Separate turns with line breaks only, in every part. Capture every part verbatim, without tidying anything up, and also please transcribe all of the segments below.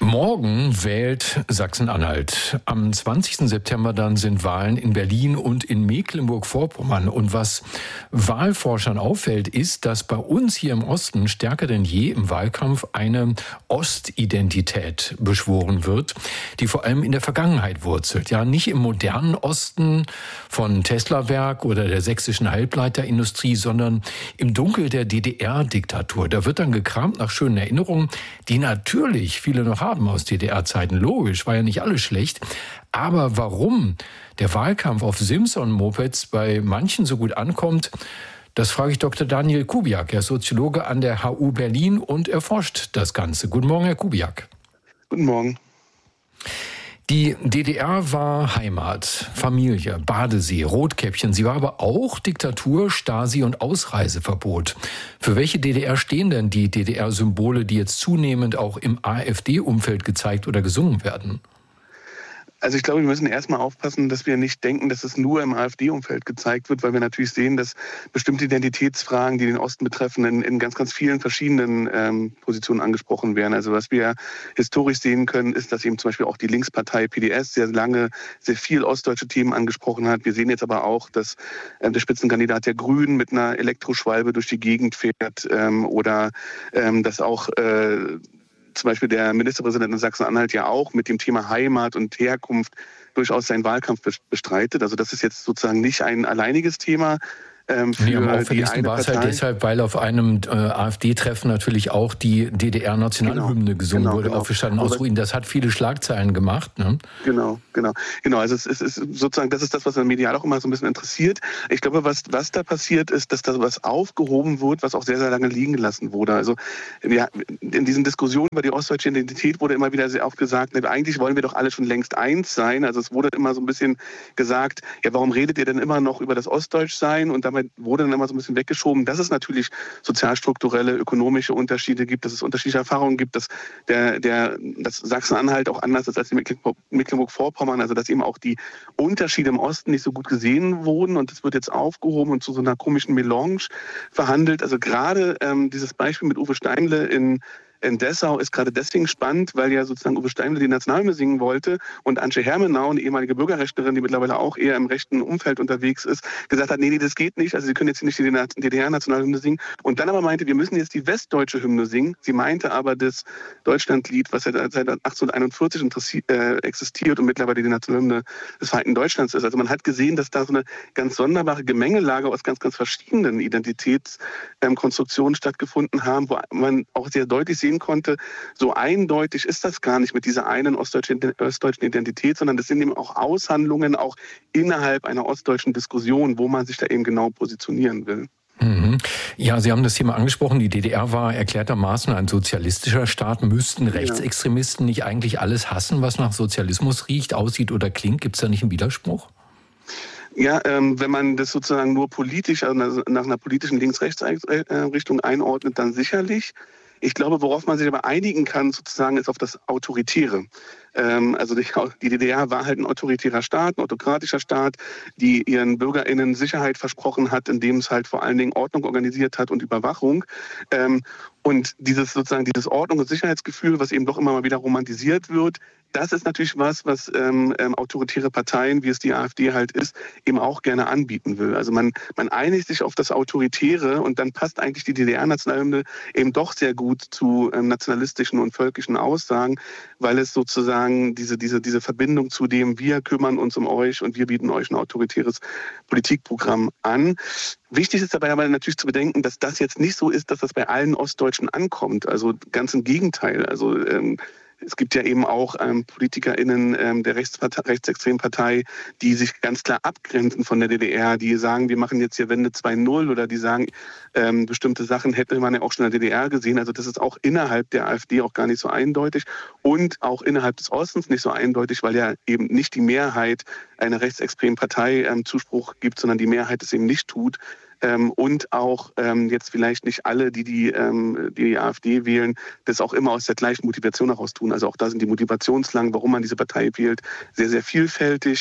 Morgen wählt Sachsen-Anhalt. Am zwanzigsten September dann sind Wahlen in Berlin und in Mecklenburg-Vorpommern. Und was Wahlforschern auffällt, ist, dass bei uns hier im Osten stärker denn je im Wahlkampf eine Ostidentität beschworen wird, die vor allem in der Vergangenheit wurzelt. Ja, nicht im modernen Osten von Teslawerk oder der sächsischen Halbleiterindustrie, sondern im Dunkel der D D R-Diktatur. Da wird dann gekramt nach schönen Erinnerungen, die natürlich viele noch haben aus D D R-Zeiten. Logisch, war ja nicht alles schlecht. Aber warum der Wahlkampf auf Simson-Mopeds bei manchen so gut ankommt, das frage ich Doktor Daniel Kubiak. Er ist Soziologe an der H U Berlin und erforscht das Ganze. Guten Morgen, Herr Kubiak.
Guten Morgen.
Die D D R war Heimat, Familie, Badesee, Rotkäppchen. Sie war aber auch Diktatur, Stasi und Ausreiseverbot. Für welche D D R stehen denn die D D R-Symbole, die jetzt zunehmend auch im AfD-Umfeld gezeigt oder gesungen werden?
Also ich glaube, wir müssen erstmal aufpassen, dass wir nicht denken, dass es nur im AfD-Umfeld gezeigt wird, weil wir natürlich sehen, dass bestimmte Identitätsfragen, die den Osten betreffen, in, in ganz, ganz vielen verschiedenen ähm, Positionen angesprochen werden. Also was wir historisch sehen können, ist, dass eben zum Beispiel auch die Linkspartei P D S sehr lange sehr viel ostdeutsche Themen angesprochen hat. Wir sehen jetzt aber auch, dass ähm, der Spitzenkandidat der Grünen mit einer Elektroschwalbe durch die Gegend fährt ähm, oder ähm, dass auch äh, zum Beispiel der Ministerpräsident in Sachsen-Anhalt ja auch mit dem Thema Heimat und Herkunft durchaus seinen Wahlkampf bestreitet. Also das ist jetzt sozusagen nicht ein alleiniges Thema. Ähm, für
nee, am auffälligsten war es
Partei.
halt deshalb, weil auf einem äh, AfD-Treffen natürlich auch die D D R-Nationalhymne genau, gesungen
genau,
wurde,
genau.
aufgestanden aus Ruinen. Das hat viele Schlagzeilen gemacht. Ne?
Genau, genau. Genau, also es ist, es ist sozusagen, das ist das, was in medial auch immer so ein bisschen interessiert. Ich glaube, was, was da passiert ist, dass da was aufgehoben wird, was auch sehr, sehr lange liegen gelassen wurde. Also wir, in diesen Diskussionen über die ostdeutsche Identität wurde immer wieder sehr oft gesagt, ne, eigentlich wollen wir doch alle schon längst eins sein. Also es wurde immer so ein bisschen gesagt, ja, warum redet ihr denn immer noch über das Ostdeutschsein? Und damit wurde dann immer so ein bisschen weggeschoben, dass es natürlich sozialstrukturelle, ökonomische Unterschiede gibt, dass es unterschiedliche Erfahrungen gibt, dass der, der, dass Sachsen-Anhalt auch anders ist als die Mecklenburg-Vorpommern, also dass eben auch die Unterschiede im Osten nicht so gut gesehen wurden und das wird jetzt aufgehoben und zu so einer komischen Melange verhandelt. Also gerade ähm, dieses Beispiel mit Uwe Steinle in In Dessau ist gerade deswegen spannend, weil ja sozusagen Uwe Steinle die Nationalhymne singen wollte und Antje Hermenau, eine ehemalige Bürgerrechtlerin, die mittlerweile auch eher im rechten Umfeld unterwegs ist, gesagt hat, nee, nee, das geht nicht, also Sie können jetzt nicht die D D R-Nationalhymne singen. Und dann aber meinte, wir müssen jetzt die westdeutsche Hymne singen. Sie meinte aber das Deutschlandlied, was ja seit achtzehnhunderteinundvierzig äh, existiert und mittlerweile die Nationalhymne des Vereinten Deutschlands ist. Also man hat gesehen, dass da so eine ganz sonderbare Gemengelage aus ganz, ganz verschiedenen Identitätskonstruktionen ähm, stattgefunden haben, wo man auch sehr deutlich sehen konnte, so eindeutig ist das gar nicht mit dieser einen ostdeutschen, ostdeutschen Identität, sondern das sind eben auch Aushandlungen, auch innerhalb einer ostdeutschen Diskussion, wo man sich da eben genau positionieren will.
Mhm. Ja, Sie haben das Thema angesprochen. Die D D R war erklärtermaßen ein sozialistischer Staat. Müssten Rechtsextremisten nicht eigentlich alles hassen, was nach Sozialismus riecht, aussieht oder klingt? Gibt es da nicht einen Widerspruch?
Ja, ähm, wenn man das sozusagen nur politisch, also nach einer politischen Links-Rechts-Richtung einordnet, dann sicherlich. Ich glaube, worauf man sich aber einigen kann, sozusagen, ist auf das Autoritäre. Ähm, also die, die D D R war halt ein autoritärer Staat, ein autokratischer Staat, die ihren BürgerInnen Sicherheit versprochen hat, indem es halt vor allen Dingen Ordnung organisiert hat und Überwachung. Ähm, und dieses sozusagen dieses Ordnung- und Sicherheitsgefühl, was eben doch immer mal wieder romantisiert wird, das ist natürlich was, was ähm, ähm, autoritäre Parteien, wie es die AfD halt ist, eben auch gerne anbieten will. Also man, man einigt sich auf das Autoritäre und dann passt eigentlich die D D R-Nationalhymne eben doch sehr gut zu ähm, nationalistischen und völkischen Aussagen, weil es sozusagen diese, diese, diese Verbindung zu dem, wir kümmern uns um euch und wir bieten euch ein autoritäres Politikprogramm an. Wichtig ist dabei aber natürlich zu bedenken, dass das jetzt nicht so ist, dass das bei allen Ostdeutschen ankommt. Also ganz im Gegenteil. Also ähm, es gibt ja eben auch ähm, PolitikerInnen ähm, der Rechtspartei, rechtsextremen Partei, die sich ganz klar abgrenzen von der D D R, die sagen, wir machen jetzt hier Wende zwei null oder die sagen, ähm, bestimmte Sachen hätte man ja auch schon in der D D R gesehen. Also das ist auch innerhalb der AfD auch gar nicht so eindeutig und auch innerhalb des Ostens nicht so eindeutig, weil ja eben nicht die Mehrheit einer rechtsextremen Partei ähm, Zuspruch gibt, sondern die Mehrheit es eben nicht tut. Ähm, und auch ähm, jetzt vielleicht nicht alle, die die, ähm, die die AfD wählen, das auch immer aus der gleichen Motivation heraus tun. Also auch da sind die Motivationslagen, warum man diese Partei wählt, sehr, sehr vielfältig.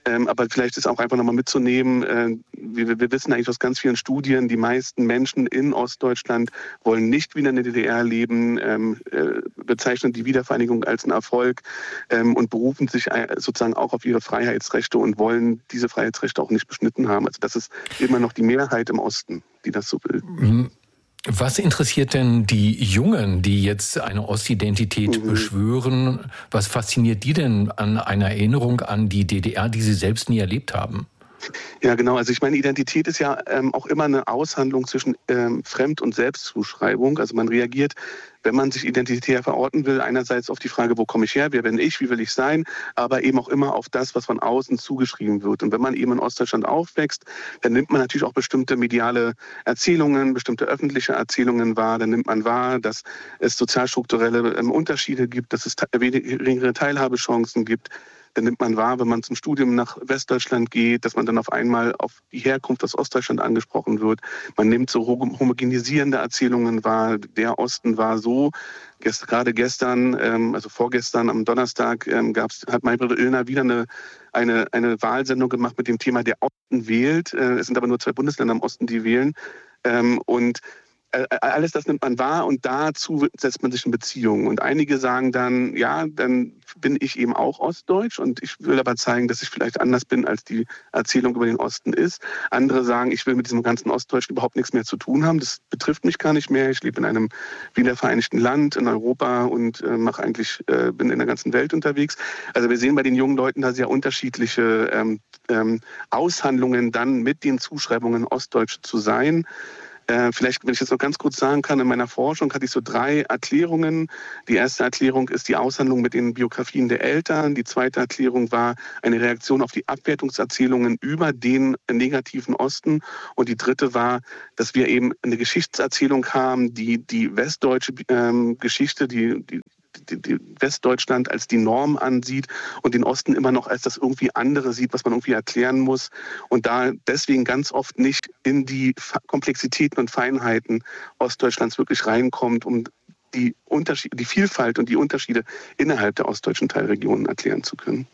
Ähm, aber vielleicht ist auch einfach nochmal mitzunehmen, äh, wir, wir wissen eigentlich aus ganz vielen Studien, die meisten Menschen in Ostdeutschland wollen nicht wieder in der D D R leben, ähm, äh, bezeichnen die Wiedervereinigung als einen Erfolg ähm, und berufen sich sozusagen auch auf ihre Freiheitsrechte und wollen diese Freiheitsrechte auch nicht beschnitten haben. Also das ist immer noch die Mehrheit im Osten, die das so will.
Mhm. Was interessiert denn die Jungen, die jetzt eine Ostidentität mhm. beschwören? Was fasziniert die denn an einer Erinnerung an die D D R, die sie selbst nie erlebt haben?
Ja, genau. Also ich meine, Identität ist ja ähm, auch immer eine Aushandlung zwischen ähm, Fremd- und Selbstzuschreibung. Also man reagiert, wenn man sich identitär verorten will, einerseits auf die Frage, wo komme ich her, wer bin ich, wie will ich sein, aber eben auch immer auf das, was von außen zugeschrieben wird. Und wenn man eben in Ostdeutschland aufwächst, dann nimmt man natürlich auch bestimmte mediale Erzählungen, bestimmte öffentliche Erzählungen wahr. Dann nimmt man wahr, dass es sozialstrukturelle ähm, Unterschiede gibt, dass es te- geringere Teilhabechancen gibt. Dann nimmt man wahr, wenn man zum Studium nach Westdeutschland geht, dass man dann auf einmal auf die Herkunft aus Ostdeutschland angesprochen wird. Man nimmt so homogenisierende Erzählungen wahr. Der Osten war so. Gest, gerade gestern, ähm, also vorgestern am Donnerstag, ähm, gab's, hat Maybrit Illner wieder eine, eine, eine Wahlsendung gemacht mit dem Thema Der Osten wählt. Äh, es sind aber nur zwei Bundesländer im Osten, die wählen. Ähm, und alles das nimmt man wahr und dazu setzt man sich in Beziehung. Und einige sagen dann, ja, dann bin ich eben auch ostdeutsch und ich will aber zeigen, dass ich vielleicht anders bin, als die Erzählung über den Osten ist. Andere sagen, ich will mit diesem ganzen Ostdeutschen überhaupt nichts mehr zu tun haben. Das betrifft mich gar nicht mehr. Ich lebe in einem wiedervereinigten Land in Europa und äh, mache eigentlich, äh, bin in der ganzen Welt unterwegs. Also wir sehen bei den jungen Leuten da sehr unterschiedliche ähm, ähm, Aushandlungen dann mit den Zuschreibungen, Ostdeutsch zu sein. Äh, vielleicht, wenn ich das noch ganz kurz sagen kann, in meiner Forschung hatte ich so drei Erklärungen. Die erste Erklärung ist die Aushandlung mit den Biografien der Eltern. Die zweite Erklärung war eine Reaktion auf die Abwertungserzählungen über den negativen Osten. Und die dritte war, dass wir eben eine Geschichtserzählung haben, die die westdeutsche ähm, Geschichte, die, die Die, die Westdeutschland als die Norm ansieht und den Osten immer noch als das irgendwie andere sieht, was man irgendwie erklären muss und da deswegen ganz oft nicht in die Komplexitäten und Feinheiten Ostdeutschlands wirklich reinkommt, um die Unterschiede, die Vielfalt und die Unterschiede innerhalb der ostdeutschen Teilregionen erklären zu können.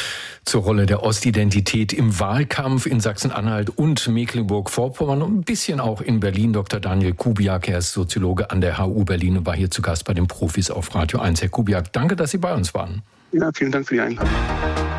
Zur Rolle der Ostidentität im Wahlkampf in Sachsen-Anhalt und Mecklenburg-Vorpommern und ein bisschen auch in Berlin. Doktor Daniel Kubiak, er ist Soziologe an der H U Berlin und war hier zu Gast bei den Profis auf Radio eins. Herr Kubiak, danke, dass Sie bei uns waren.
Ja, vielen Dank für die Einladung.